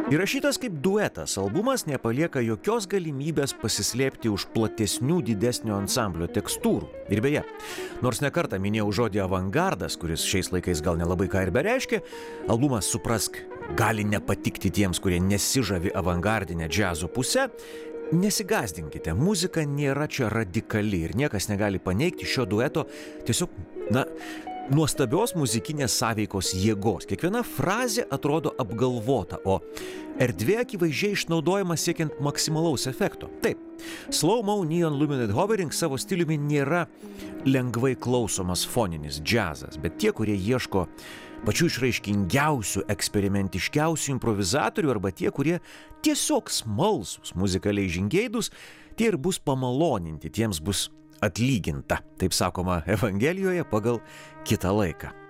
Įrašytas kaip duetas, albumas nepalieka jokios galimybės pasislėpti už platesnių didesnio ansamblio tekstūrų. Ir beje, nors nekartą minėjau žodį avangardas, kuris šiais laikais gal nelabai ką ir bereiškia, albumas, suprask, gali nepatikti tiems, kurie nesižavi avangardinę džiazo pusę. Nesigąsdinkite, muzika nėra čia radikali ir niekas negali paneigti šio dueto tiesiog, nuostabios muzikinės sąveikos jėgos. Kiekviena frazė atrodo apgalvota, o erdvė akivaizdžiai išnaudojama siekiant maksimalaus efekto. Taip, Slow-Mo Neon Luminate Hovering savo stiliumi nėra lengvai klausomas foninis džiazas, bet tie, kurie ieško pačių išraiškingiausių, eksperimentiškiausių improvizatorių arba tie, kurie tiesiog smalsūs, muzikaliai žingeidūs, tie ir bus pamaloninti, tiems bus atlyginta, taip sakoma Evangelijoje, pagal kitą laiką.